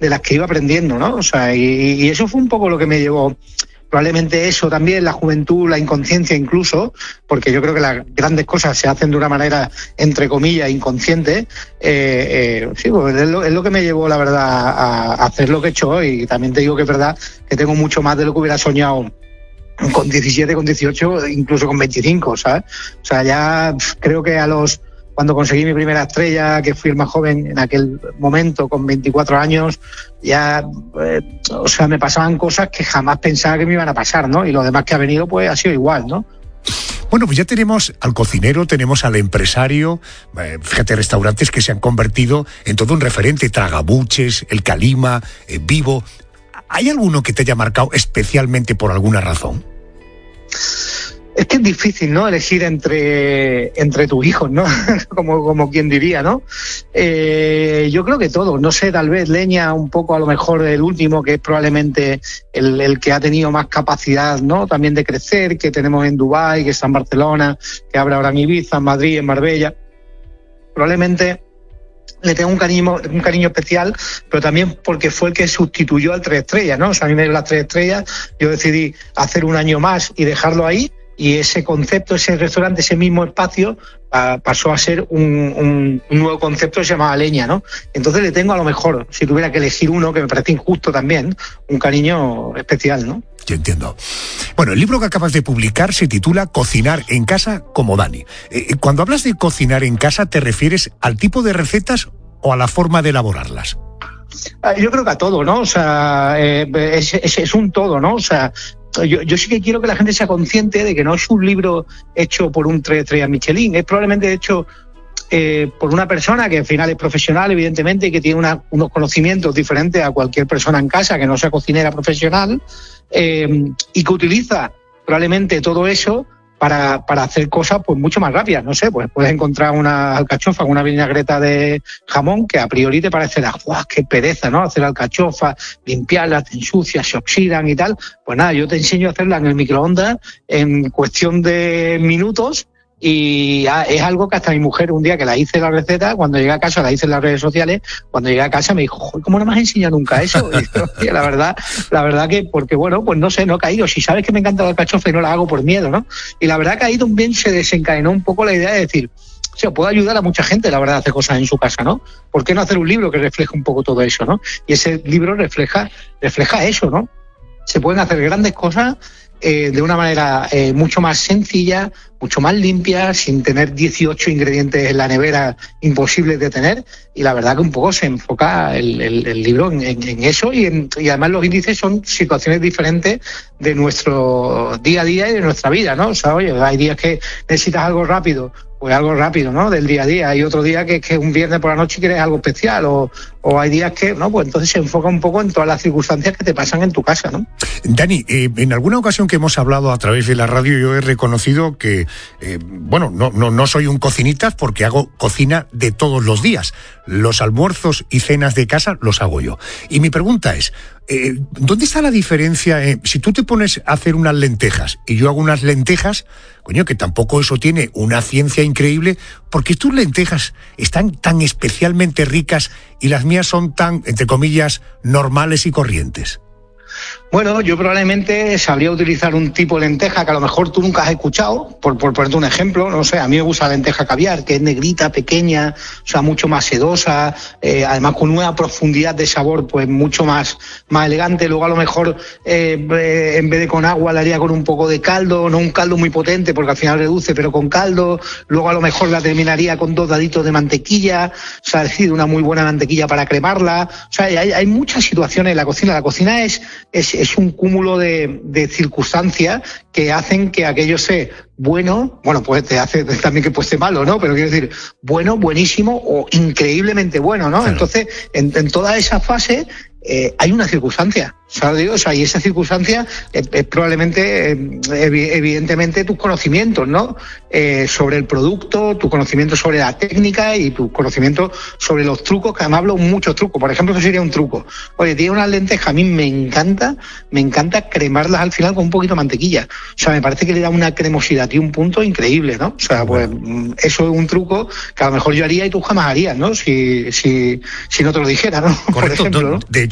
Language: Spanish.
de las que iba aprendiendo, ¿no? O sea, y eso fue un poco lo que me llevó. Probablemente eso también, la juventud, la inconsciencia incluso, porque yo creo que las grandes cosas se hacen de una manera, entre comillas, inconsciente. Sí, pues es lo que me llevó, la verdad, a hacer lo que he hecho hoy. Y también te digo que es verdad que tengo mucho más de lo que hubiera soñado con 17, con 18, incluso con 25, ¿sabes? O sea, ya creo que cuando conseguí mi primera estrella, que fui el más joven en aquel momento, con 24 años, ya, o sea, me pasaban cosas que jamás pensaba que me iban a pasar, ¿no? Y lo demás que ha venido, pues, ha sido igual, ¿no? Bueno, pues ya tenemos al cocinero, tenemos al empresario, fíjate, restaurantes que se han convertido en todo un referente, Tragabuches, El Calima, Vivo. ¿Hay alguno que te haya marcado especialmente por alguna razón? Es que es difícil, ¿no? Elegir entre tus hijos, ¿no? como quien diría, ¿no? Yo creo que todos, no sé, tal vez Leña un poco, a lo mejor el último, que es probablemente el que ha tenido más capacidad, ¿no? También de crecer, que tenemos en Dubái, que está en Barcelona, que abre ahora en Ibiza, en Madrid, en Marbella. Probablemente le tengo un cariño especial, pero también porque fue el que sustituyó al 3 estrellas, ¿no? O sea, a mí me dio las 3 estrellas, yo decidí hacer un año más y dejarlo ahí, y ese concepto, ese restaurante, ese mismo espacio, pasó a ser un nuevo concepto que se llamaba Leña, ¿no? Entonces le tengo, a lo mejor, si tuviera que elegir uno, que me parece injusto también, un cariño especial, ¿no? Yo entiendo. Bueno, el libro que acabas de publicar se titula Cocinar en casa como Dani. Cuando hablas de cocinar en casa, ¿te refieres al tipo de recetas o a la forma de elaborarlas? Yo creo que a todo, ¿no? O sea, es un todo, ¿no? O sea, yo sí que quiero que la gente sea consciente de que no es un libro hecho por un 3 estrellas Michelin, es probablemente hecho por una persona que al final es profesional, evidentemente, y que tiene unos conocimientos diferentes a cualquier persona en casa que no sea cocinera profesional, y que utiliza probablemente todo eso para hacer cosas pues mucho más rápidas. No sé, pues puedes encontrar una alcachofa con una vinagreta de jamón que a priori te parecerá, ¡guau, qué pereza!, ¿no? Hacer alcachofa, limpiarlas, te ensucias, se oxidan y tal. Pues nada, yo te enseño a hacerla en el microondas en cuestión de minutos. Y es algo que hasta mi mujer, un día que la hice la receta, cuando llegué a casa, la hice en las redes sociales, cuando llegué a casa me dijo, joder, ¿cómo no me has enseñado nunca eso? Y yo, la verdad que, porque bueno, pues no sé, no he caído. Si sabes que me encanta la alcachofa y no la hago por miedo, ¿no? Y la verdad que ahí también se desencadenó un poco la idea de decir, o sea, puedo ayudar a mucha gente, la verdad, a hacer cosas en su casa, ¿no? ¿Por qué no hacer un libro que refleje un poco todo eso, ¿no? Y ese libro refleja eso, ¿no? Se pueden hacer grandes cosas de una manera mucho más sencilla, mucho más limpia, sin tener 18 ingredientes en la nevera imposibles de tener, y la verdad que un poco se enfoca el libro en eso, y además los índices son situaciones diferentes de nuestro día a día y de nuestra vida, ¿no? O sea, oye, hay días que necesitas algo rápido, pues algo rápido, ¿no? Del día a día. Hay otro día que un viernes por la noche quieres algo especial, o hay días que, ¿no? Pues entonces se enfoca un poco en todas las circunstancias que te pasan en tu casa, ¿no? Dani, en alguna ocasión que hemos hablado a través de la radio, yo he reconocido que, no soy un cocinitas porque hago cocina de todos los días. Los almuerzos y cenas de casa los hago yo. Y mi pregunta es, ¿dónde está la diferencia? Si tú te pones a hacer unas lentejas y yo hago unas lentejas, coño, que tampoco eso tiene una ciencia increíble, porque tus lentejas están tan especialmente ricas y las mías son tan, entre comillas, normales y corrientes. Bueno, yo probablemente sabría utilizar un tipo de lenteja que a lo mejor tú nunca has escuchado, por ponerte un ejemplo, no sé, a mí me gusta la lenteja caviar, que es negrita, pequeña, o sea, mucho más sedosa, además con una profundidad de sabor pues mucho más elegante. Luego a lo mejor en vez de con agua la haría con un poco de caldo, no un caldo muy potente porque al final reduce, pero con caldo. Luego a lo mejor la terminaría con 2 daditos de mantequilla, o sea, es decir, una muy buena mantequilla para cremarla. O sea, hay muchas situaciones en la cocina. La cocina es un cúmulo de circunstancias que hacen que aquello sea bueno, pues te hace también que esté malo, ¿no? Pero quiero decir, bueno, buenísimo o increíblemente bueno, ¿no? Claro. Entonces, en toda esa fase hay una circunstancia, ¿sabes? O sea, y esa circunstancia es probablemente, evidentemente, tus conocimientos, ¿no? Sobre el producto, tu conocimiento sobre la técnica y tu conocimiento sobre los trucos, que además hablo muchos trucos. Por ejemplo, eso sería un truco. Oye, tiene unas lentejas, a mí me encanta cremarlas al final con un poquito de mantequilla. O sea, me parece que le da una cremosidad y un punto increíble, ¿no? O sea, pues eso es un truco que a lo mejor yo haría y tú jamás harías, ¿no? Si no te lo dijera, ¿no? Correcto. Por ejemplo, ¿no? De